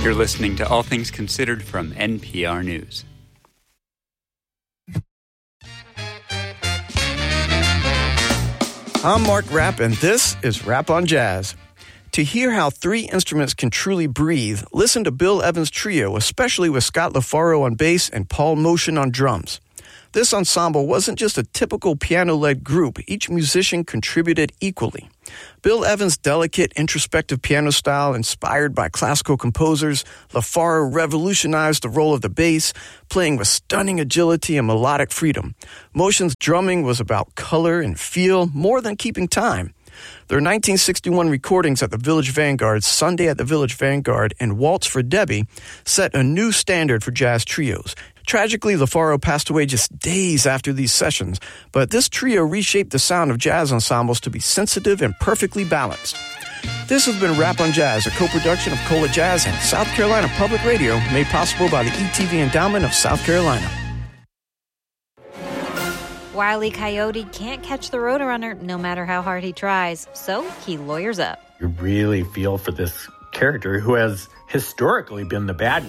You're listening to All Things Considered from NPR News. I'm Mark Rapp, and this is Rap on Jazz. To hear how three instruments can truly breathe, listen to Bill Evans' trio, especially with Scott LaFaro on bass and Paul Motion on drums. This ensemble wasn't just a typical piano-led group. Each musician contributed equally. Bill Evans' delicate, introspective piano style, inspired by classical composers, LaFaro revolutionized the role of the bass, playing with stunning agility and melodic freedom. Motion's drumming was about color and feel more than keeping time. Their 1961 recordings at the Village Vanguard, Sunday at the Village Vanguard, and Waltz for Debbie set a new standard for jazz trios. Tragically, LaFaro passed away just days after these sessions, but this trio reshaped the sound of jazz ensembles to be sensitive and perfectly balanced. This has been Rap on Jazz, a co-production of Cola Jazz and South Carolina Public Radio, made possible by the ETV Endowment of South Carolina. Wile E. Coyote can't catch the Roadrunner no matter how hard he tries, so he lawyers up. You really feel for this character who has historically been the bad